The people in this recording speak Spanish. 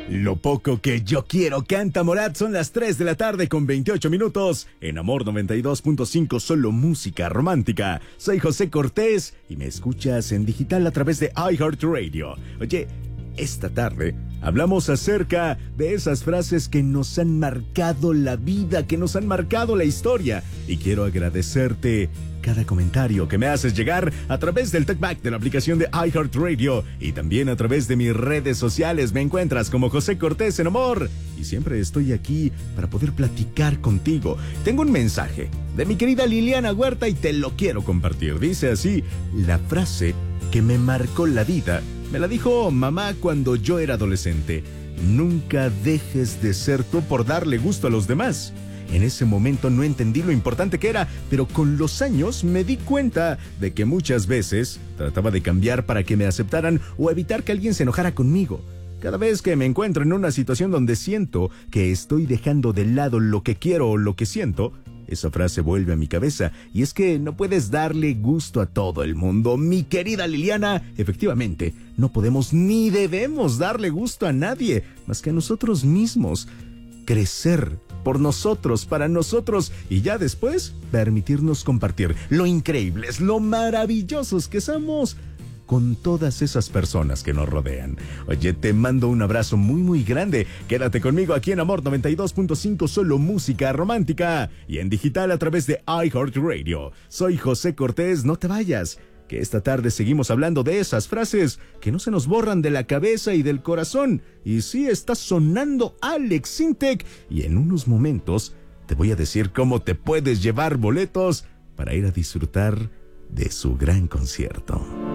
Lo poco que yo quiero canta Morat. Son las 3 de la tarde con 28 minutos. En Amor 92.5, solo música romántica. Soy José Cortés y me escuchas en digital a través de iHeartRadio. Oye, esta tarde hablamos acerca de esas frases que nos han marcado la vida, que nos han marcado la historia. Y quiero agradecerte cada comentario que me haces llegar a través del TalkBack de la aplicación de iHeartRadio y también a través de mis redes sociales. Me encuentras como José Cortés en Amor y siempre estoy aquí para poder platicar contigo. Tengo un mensaje de mi querida Liliana Huerta y te lo quiero compartir. Dice así: la frase que me marcó la vida me la dijo mamá cuando yo era adolescente. Nunca dejes de ser tú por darle gusto a los demás. En ese momento no entendí lo importante que era, pero con los años me di cuenta de que muchas veces trataba de cambiar para que me aceptaran o evitar que alguien se enojara conmigo. Cada vez que me encuentro en una situación donde siento que estoy dejando de lado lo que quiero o lo que siento, esa frase vuelve a mi cabeza, y es que no puedes darle gusto a todo el mundo. Mi querida Liliana, efectivamente, no podemos ni debemos darle gusto a nadie más que a nosotros mismos. Crecer por nosotros, para nosotros, y ya después permitirnos compartir lo increíbles, lo maravillosos que somos con todas esas personas que nos rodean. Oye, te mando un abrazo muy muy grande. Quédate conmigo aquí en Amor 92.5, solo música romántica y en digital a través de iHeartRadio. Soy José Cortés, no te vayas, que esta tarde seguimos hablando de esas frases que no se nos borran de la cabeza y del corazón. Y sí, está sonando Alex Sintek, y en unos momentos te voy a decir cómo te puedes llevar boletos para ir a disfrutar de su gran concierto.